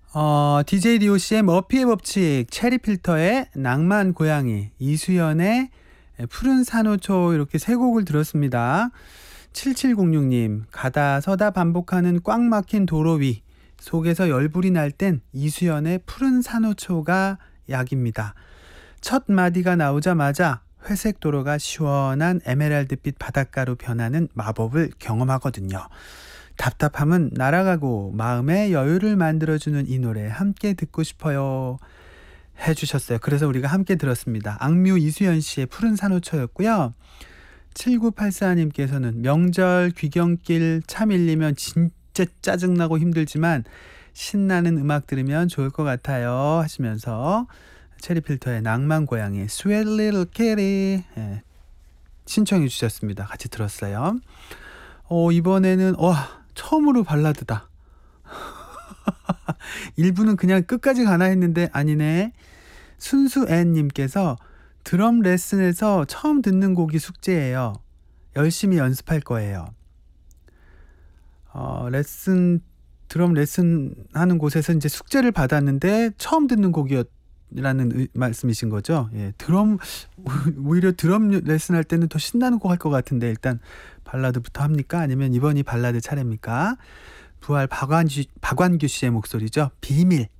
DJ DOC의 머피의 법칙, 체리필터의 낭만 고양이, 이수연의 푸른 산호초 이렇게 세 곡을 들었습니다. 7706님, 가다 서다 반복하는 꽉 막힌 도로 위 속에서 열불이 날 땐 이수연의 푸른 산호초가 약입니다. 첫 마디가 나오자마자 회색 도로가 시원한 에메랄드빛 바닷가로 변하는 마법을 경험하거든요. 답답함은 날아가고 마음의 여유를 만들어주는 이 노래 함께 듣고 싶어요 해주셨어요. 그래서 우리가 함께 들었습니다. 악뮤 이수연 씨의 푸른 산호초였고요. 7984님께서는 명절 귀경길 차 밀리면 진짜 짜증나고 힘들지만 신나는 음악 들으면 좋을 것 같아요 하시면서 체리필터의 낭만 고양이 Sweet Little Kitty 신청해 주셨습니다. 같이 들었어요. 이번에는 처음으로 발라드다. 일부는 그냥 끝까지 가나 했는데 아니네. 순수앤님께서 드럼 레슨에서 처음 듣는 곡이 숙제예요. 열심히 연습할 거예요. 드럼 레슨 하는 곳에서 이제 숙제를 받았는데 처음 듣는 곡이었라는 말씀이신 거죠. 예, 오히려 드럼 레슨 할 때는 더 신나는 곡 할 것 같은데 일단 발라드부터 합니까? 아니면 이번이 발라드 차례입니까? 부활 박완규 씨의 목소리죠. 비밀.